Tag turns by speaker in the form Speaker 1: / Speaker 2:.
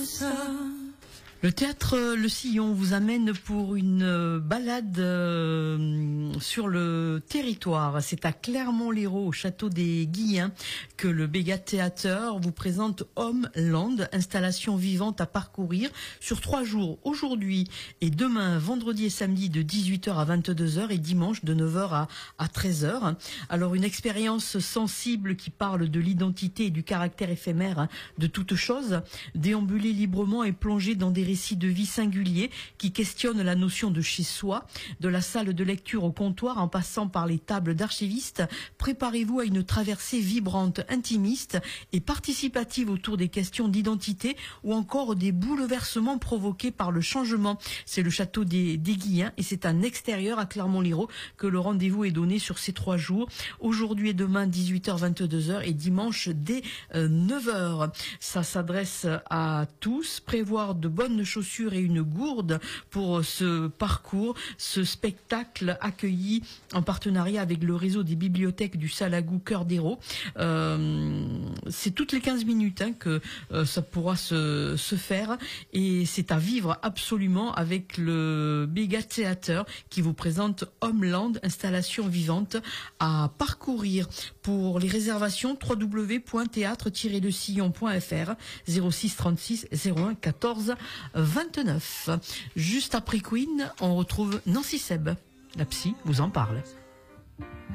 Speaker 1: Le théâtre Le Sillon vous amène pour une balade sur le territoire. C'est à Clermont-Lérault, au château des Guillens, que le Bégat Theater vous présente Homeland, installation vivante à parcourir sur 3 jours, aujourd'hui et demain, vendredi et samedi de 18h à 22h et dimanche de 9h à 13h. Alors une expérience sensible qui parle de l'identité et du caractère éphémère de toute chose, déambuler librement et plonger dans des récits de vie singuliers qui questionnent la notion de chez soi, de la salle de lecture au comptoir en passant par les tables d'archivistes. Préparez-vous à une traversée vibrante, intimiste et participative autour des questions d'identité ou encore des bouleversements provoqués par le changement. C'est le château des Guillens et c'est un extérieur à Clermont-Lérault que le rendez-vous est donné sur ces 3 jours. Aujourd'hui et demain 18h, 22h et dimanche dès 9h. Ça s'adresse à tous. Prévoir de bonnes chaussures et une gourde pour ce parcours, ce spectacle accueilli en partenariat avec le réseau des bibliothèques du Salagou Cœur d'Hérault. C'est toutes les 15 minutes que ça pourra se faire et c'est à vivre absolument avec le Bégat Theater qui vous présente Homeland, installation vivante à parcourir. Pour les réservations, www.théâtre-lesillon.fr 06 36 01 14 29. Juste après Queen, on retrouve Nancy Seb. La psy vous en parle.